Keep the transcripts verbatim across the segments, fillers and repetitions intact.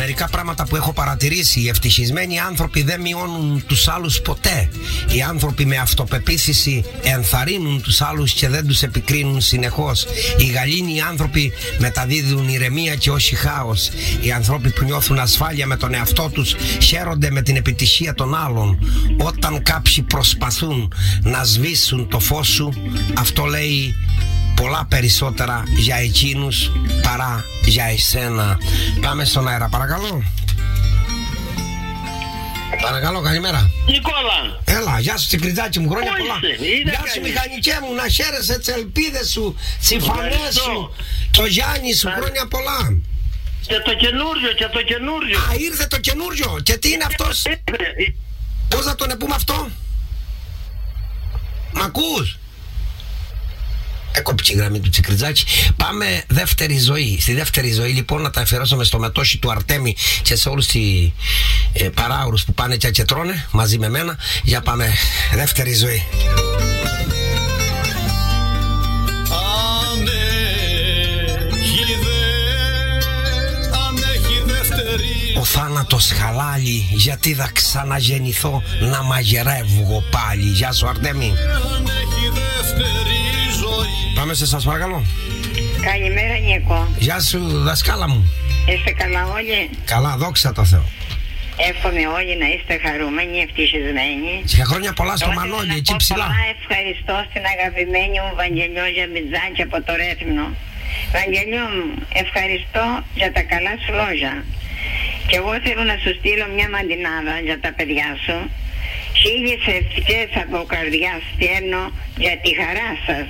μερικά πράγματα που έχω παρατηρήσει. Οι ευτυχισμένοι άνθρωποι δεν μειώνουν τους άλλους ποτέ. Οι άνθρωποι με αυτοπεποίθηση ενθαρρύνουν τους άλλους και δεν τους επικρίνουν συνεχώς. Οι γαλήνοι άνθρωποι μεταδίδουν ηρεμία και όχι χάος. Οι άνθρωποι που νιώθουν ασφάλεια με τον εαυτό τους χαίρονται με την επιτυχία των άλλων. Όταν κάποιοι προσπαθούν να σβήσουν το φως σου, αυτό λέει πολλά περισσότερα για εκείνους παρά για εσένα. Πάμε στον αέρα, παρακαλώ. Παρακαλώ, καλημέρα. Νικόλα. Έλα, γεια σου Τσικριτζάκη μου, χρόνια Πού πολλά. είσαι, Γεια σου μηχανικέ μου, να χαίρεσαι τις ελπίδες σου, τις φανές σου, το Γιάννη σου, χρόνια πολλά. Και το καινούριο, και το καινούριο. Α, ήρθε το καινούριο. Και τι είναι αυτός? Πώς θα τον πούμε αυτό? Μ' ακούς? Έκοψε η γραμμή του Τσικριτζάκη. Πάμε δεύτερη ζωή. Στη δεύτερη ζωή λοιπόν να τα αφιερώσουμε στο μετόχι του Αρτέμι και σε όλους τους ε, παράουρους που πάνε και τρώνε μαζί με μένα. Για πάμε δεύτερη ζωή. Ο θάνατος χαλάλι, γιατί θα ξαναγεννηθώ να μαγειρεύω πάλι. Γεια σου Αρτέμι. Πάμε σε σας παρακαλώ. Καλημέρα Νίκο. Γεια σου δασκάλα μου. Είστε καλά όλοι? Καλά, δόξα τω Θεώ. Εύχομαι όλοι να είστε χαρούμενοι, ευτυχισμένοι. Και χρόνια πολλά στο Μανώλη, εκεί ψηλά. Πολλά ευχαριστώ στην αγαπημένη μου Βαγγελιό Ζαμπιτζάκη από το Ρέθμνο. Βαγγελιό μου, ευχαριστώ για τα καλά σου λόγια. Και εγώ θέλω να σου στείλω μια μαντινάδα για τα παιδιά σου. Χίλιες ευχές από καρδιά στέλνω για τη χαρά σας.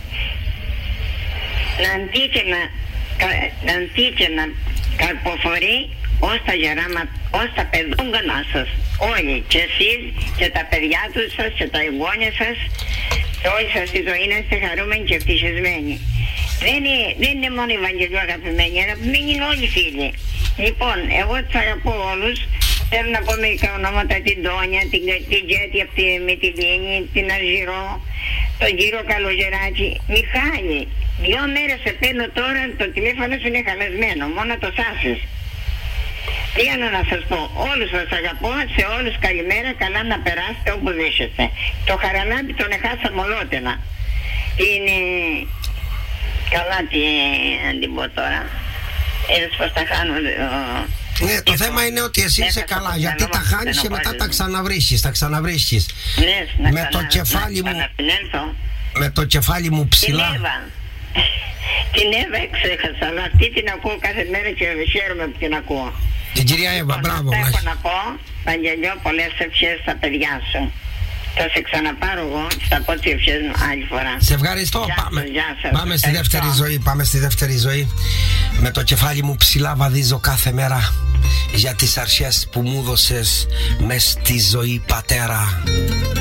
Να αντίκε να, να, αντίκε να καρποφορεί ως τα γεράμα, ως τα παιδούγγανα σας. Όλοι, και εσείς και τα παιδιά τους σας και τα εγγόνια σας, και όλη σας τη ζωή να είστε χαρούμενοι και ευτυχισμένοι. Δεν είναι, δεν είναι μόνο η Ευαγγελιό αγαπημένη, αγαπημένοι είναι όλοι οι φίλοι. Λοιπόν, εγώ τους αγαπώ όλους. Θέλω να πω μερικά ονόματα, την Τόνια, την, την Τζέτη από τη Μυτιλίνη, την Αζηρό, τον κύριο Καλογεράκη. Μιχάλη, δυο μέρες σε παίρνω τώρα, το τηλέφωνο σου είναι χαλασμένο, μόνο το σάσεις. Τι άλλο να σας πω, όλους σας αγαπώ, σε όλους καλημέρα, καλά να περάσετε όπου βρίσκεστε. Το Χαραλάμπη τον εχάσαμε ολότενα. Είναι... Καλά τι να την πω τώρα. Είδες πως τα χάνω... Ναι, το θέμα είναι ότι εσύ είσαι καλά, γιατί τα χάνεις και μετά τα ξαναβρίσκεις, τα ξαναβρίσκεις. Ναι, με το κεφάλι μου, με το κεφάλι μου ψηλά. Την Εύα, την Εύα εξέχασα, αλλά αυτή την ακούω κάθε μέρα και χαίρομαι που την ακούω. Την κυρία Εύα, μπράβο. Αυτά έχω να πω, Βαγγελιό, πολλές ευχές στα παιδιά σου. Θα σε ξαναπάρω εγώ, θα πω τις ευχές μου άλλη φορά. Σε ευχαριστώ, γεια πάμε, σας, πάμε στη δεύτερη ζωή, πάμε στη δεύτερη ζωή. Με το κεφάλι μου ψηλά βαδίζω κάθε μέρα για τις αρχές που μου δώσες μες στη ζωή πατέρα.